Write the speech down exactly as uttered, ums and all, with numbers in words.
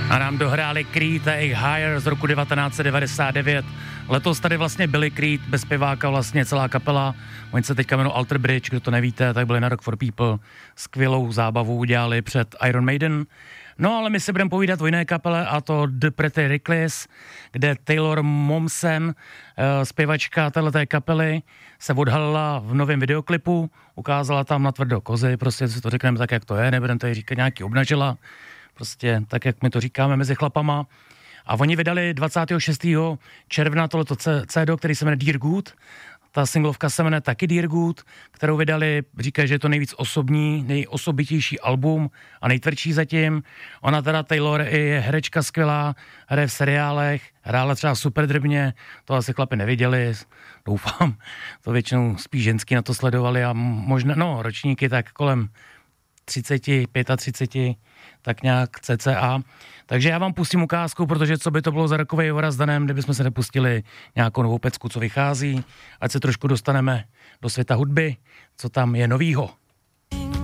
A nám dohráli Creed a jejich Higher z roku devatenáct set devadesát devět. Letos tady vlastně byli Creed, bez zpěváka vlastně celá kapela. Oni se teďka jmenují Alter Bridge, kdo to nevíte, tak byli na Rock for People. Skvělou zábavu udělali před Iron Maiden. No ale my si budeme povídat o jiné kapele, a to The Pretty Reckless, kde Taylor Momsen, zpěvačka téhleté kapely, se odhalila v novém videoklipu, ukázala tam na tvrdo kozy, prostě si to řekneme tak, jak to je, nebudeme tady říkat nějaký obnažila, prostě tak, jak my to říkáme mezi chlapama. A oni vydali dvacátého šestého června tohleto C D, který se jmenuje Dear Good. Ta singlovka se jmenuje taky Dear Good, kterou vydali, říkají, že je to nejvíc osobní, nejosobitější album a nejtvrdší zatím. Ona teda, Taylor, je herečka skvělá, hraje v seriálech, hrála třeba Super drbně, to asi chlapi neviděli, doufám, to většinou spíš ženský na to sledovali a možná, no, ročníky tak kolem třicet, třicet pět, tak nějak cca. Takže já vám pustím ukázku, protože co by to bylo za rokovej hora s Danem, kdybychom se nepustili nějakou novou pecku, co vychází, ať se trošku dostaneme do světa hudby, co tam je novýho.